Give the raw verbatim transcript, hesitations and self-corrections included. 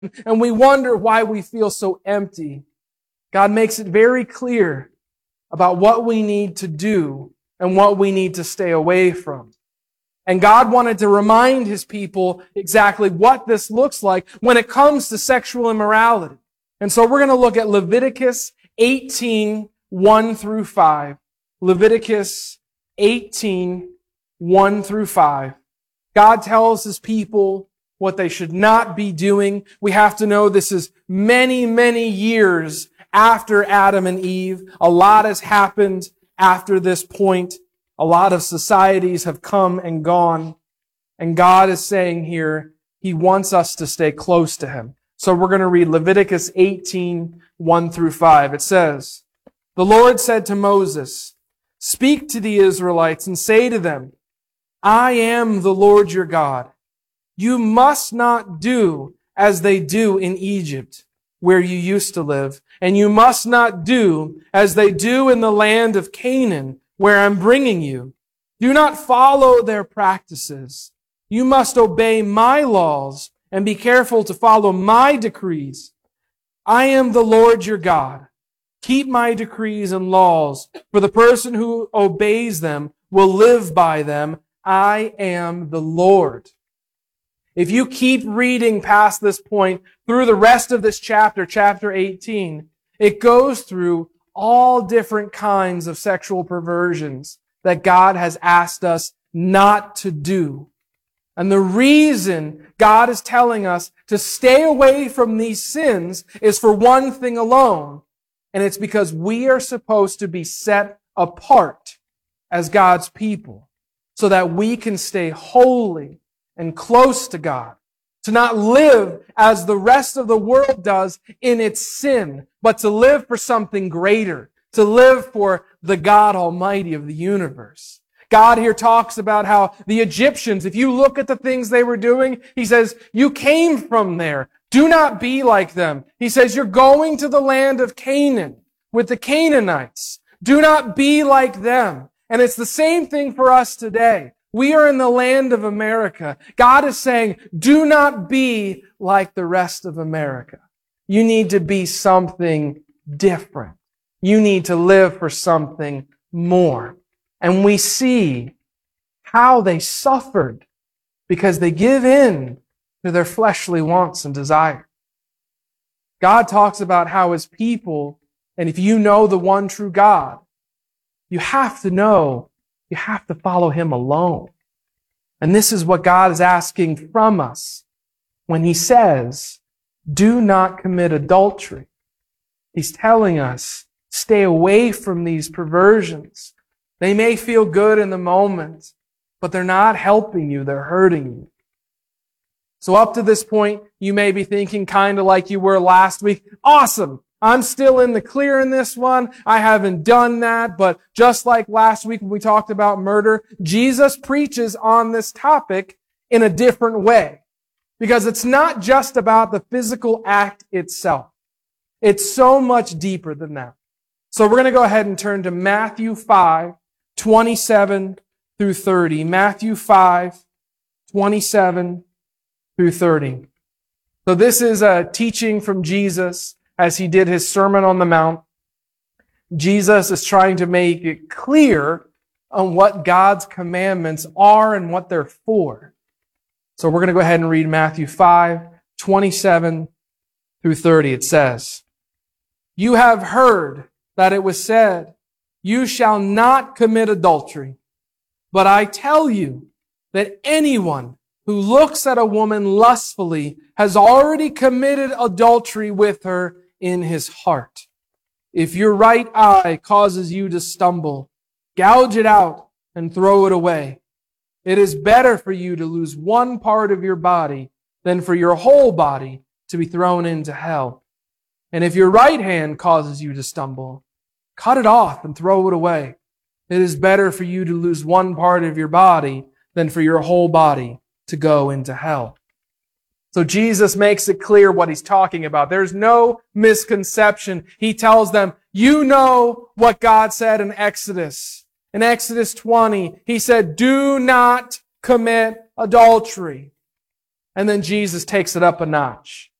and we wonder why we feel so empty. God makes it very clear about what we need to do and what we need to stay away from. And God wanted to remind His people exactly what this looks like when it comes to sexual immorality. And so we're going to look at Leviticus eighteen, one through five. Leviticus eighteen, one through five. God tells His people what they should not be doing. We have to know this is many, many years after Adam and Eve. A lot has happened after this point. A lot of societies have come and gone. And God is saying here, He wants us to stay close to Him. So we're going to read Leviticus eighteen, one through five. It says, "The Lord said to Moses, 'Speak to the Israelites and say to them, I am the Lord your God. You must not do as they do in Egypt, where you used to live, and you must not do as they do in the land of Canaan, where I'm bringing you. Do not follow their practices. You must obey my laws and be careful to follow my decrees. I am the Lord your God. Keep my decrees and laws, for the person who obeys them will live by them. I am the Lord.'" If you keep reading past this point through the rest of this chapter, chapter eighteen, it goes through all different kinds of sexual perversions that God has asked us not to do. And the reason God is telling us to stay away from these sins is for one thing alone, and it's because we are supposed to be set apart as God's people so that we can stay holy and close to God, to not live as the rest of the world does in its sin, but to live for something greater, to live for the God Almighty of the universe. God here talks about how the Egyptians, if you look at the things they were doing, He says, you came from there. Do not be like them. He says, you're going to the land of Canaan with the Canaanites. Do not be like them. And it's the same thing for us today. We are in the land of America. God is saying, do not be like the rest of America. You need to be something different. You need to live for something more. And we see how they suffered because they give in to their fleshly wants and desires. God talks about how His people, and if you know the one true God, you have to know you have to follow Him alone. And this is what God is asking from us when He says, do not commit adultery. He's telling us, stay away from these perversions. They may feel good in the moment, but they're not helping you, they're hurting you. So up to this point, you may be thinking kind of like you were last week, awesome! I'm still in the clear in this one. I haven't done that, but just like last week when we talked about murder, Jesus preaches on this topic in a different way. Because it's not just about the physical act itself. It's so much deeper than that. So we're going to go ahead and turn to Matthew five, twenty-seven through thirty. Matthew five, twenty-seven through thirty. So this is a teaching from Jesus as He did His Sermon on the Mount. Jesus is trying to make it clear on what God's commandments are and what they're for. So we're going to go ahead and read Matthew five, twenty-seven through thirty. It says, "You have heard that it was said, 'You shall not commit adultery.' But I tell you that anyone who looks at a woman lustfully has already committed adultery with her in his heart. If your right eye causes you to stumble, gouge it out and throw it away. It is better for you to lose one part of your body than for your whole body to be thrown into hell. And if your right hand causes you to stumble, cut it off and throw it away. It is better for you to lose one part of your body than for your whole body to go into hell." So Jesus makes it clear what He's talking about. There's no misconception. He tells them, you know what God said in Exodus. In Exodus twenty, He said, do not commit adultery. And then Jesus takes it up a notch.